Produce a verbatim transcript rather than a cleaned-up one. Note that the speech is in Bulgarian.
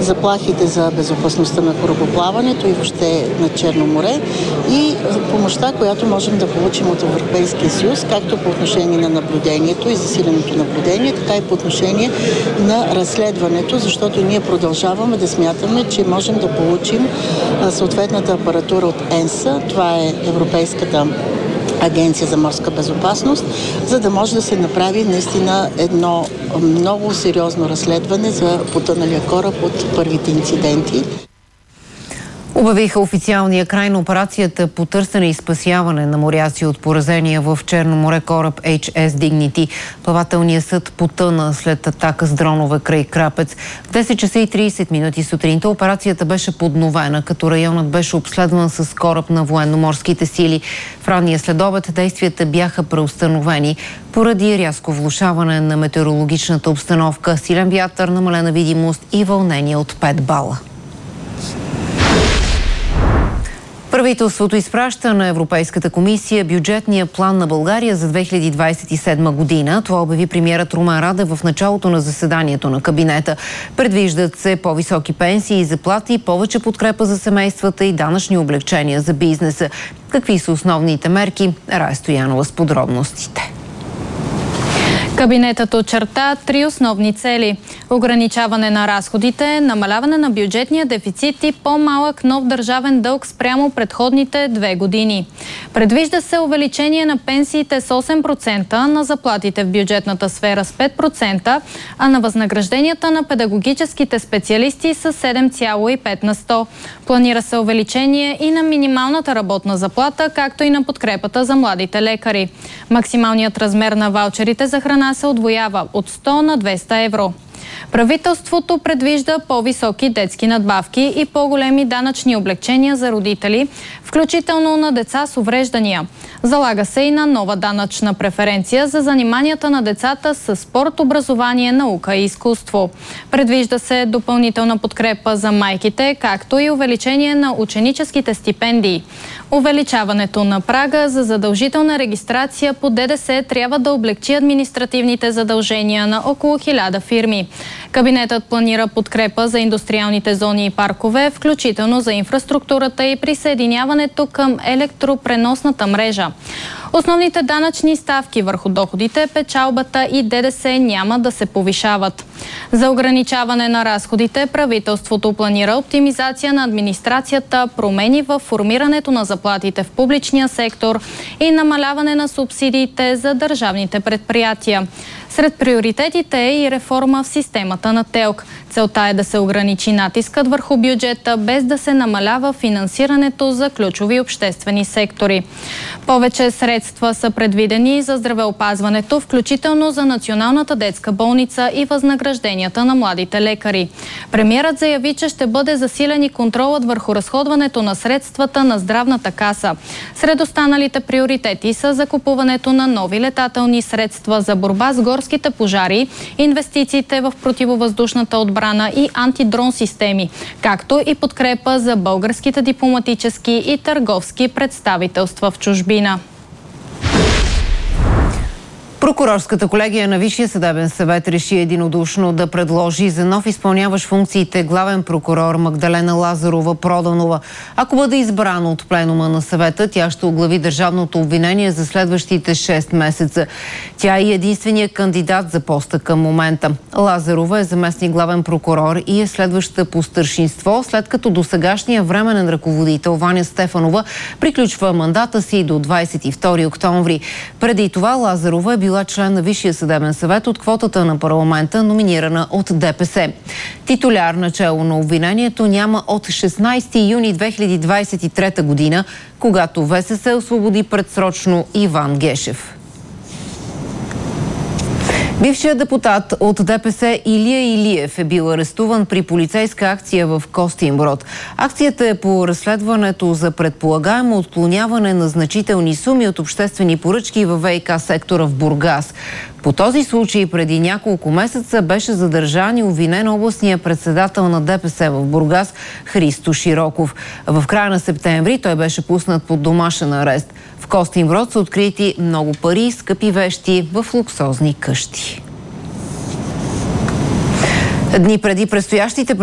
заплахите за безопасността на корабоплаването и въобще на Черно море и помощта, която можем да получим от Европейския съюз, както по отношение на наблюдението и засиленото наблюдение, така и по отношение на разследването, защото ние продължаваме да смятаме, че можем да получим съответната апаратура от ЕНСА, това е Европейската агенция за морска безопасност, за да може да се направи наистина едно много сериозно разследване за потъналия кораб от първите инциденти. Обявиха официалния край на операцията по търсене и спасяване на моряци от поразения в Черно море кораб Ейч Ес Dignity. Плавателният съд потъна след атака с дронове край Крапец. В десет часа и тридесет минути сутринта операцията беше подновена, като районът беше обследван с кораб на военноморските сили. В ранния следобед действията бяха преустановени поради рязко влошаване на метеорологичната обстановка, силен вятър, намалена видимост и вълнение от пет бала. Правителството изпраща на Европейската комисия бюджетния план на България за две хиляди двадесет и седма година. Това обяви премиерът Румен Радев в началото на заседанието на кабинета. Предвиждат се по-високи пенсии и заплати, повече подкрепа за семействата и данъчни облекчения за бизнеса. Какви са основните мерки? Рая Стоянова с подробностите. Кабинетът очерта три основни цели – ограничаване на разходите, намаляване на бюджетния дефицит и по-малък нов държавен дълг спрямо предходните две години. Предвижда се увеличение на пенсиите с осем процента, на заплатите в бюджетната сфера с пет процента, а на възнагражденията на педагогическите специалисти с седем цяло и пет на сто. Планира се увеличение и на минималната работна заплата, както и на подкрепата за младите лекари. Максималният размер на ваучерите за храна се удвоява от сто на двеста евро. Правителството предвижда по-високи детски надбавки и по-големи данъчни облекчения за родители, включително на деца с увреждания. Залага се и на нова данъчна преференция за заниманията на децата с спорт, образование, наука и изкуство. Предвижда се допълнителна подкрепа за майките, както и увеличение на ученическите стипендии. Увеличаването на прага за задължителна регистрация по Д Д С трябва да облекчи административните задължения на около хиляда фирми. Кабинетът планира подкрепа за индустриалните зони и паркове, включително за инфраструктурата и присъединяването към електропреносната мрежа. Основните данъчни ставки върху доходите, печалбата и Д Д С няма да се повишават. За ограничаване на разходите правителството планира оптимизация на администрацията, промени в формирането на заплатите в публичния сектор и намаляване на субсидиите за държавните предприятия. Сред приоритетите е и реформа в системата на ТЕЛК. Целта е да се ограничи натискът върху бюджета, без да се намалява финансирането за ключови обществени сектори. Повече средства са предвидени за здравеопазването, включително за Националната детска болница и възнагражденията на младите лекари. Премиерът заяви, че ще бъде засилен и контролът върху разходването на средствата на здравната каса. Сред останалите приоритети са закупуването на нови летателни средства за борба с горските пожари, инвестициите в противовъздушната отбрана и антидрон системи, както и подкрепа за българските дипломатически и търговски представителства в чужбина. Прокурорската колегия на Висшия съдебен съвет реши единодушно да предложи за нов изпълняващ функциите главен прокурор Магдалена Лазарова-Проданова. Ако бъде избрана от пленума на съвета, тя ще оглави държавното обвинение за следващите шест месеца. Тя е единственият кандидат за поста към момента. Лазарова е заместник главен прокурор и е следваща по старшинство, след като досегашния временен ръководител Ваня Стефанова приключва мандата си до двадесет и втори октомври. Преди това Лазарова е била член на Висшия съдебен съвет от квотата на парламента, номинирана от Д П С. Титуляр начало на обвинението няма от шестнадесети юни две хиляди двадесет и трета година, когато В С С освободи предсрочно Иван Гешев. Бившият депутат от Д П С Илия Илиев е бил арестуван при полицейска акция в Костинброд. Акцията е по разследването за предполагаемо отклоняване на значителни суми от обществени поръчки във В И К сектора в Бургас. По този случай преди няколко месеца беше задържан и обвинен областния председател на Д П С в Бургас Христо Широков. В края на септември той беше пуснат под домашен арест. В Костинброд са открити много пари и скъпи вещи в луксозни къщи. Дни преди предстоящите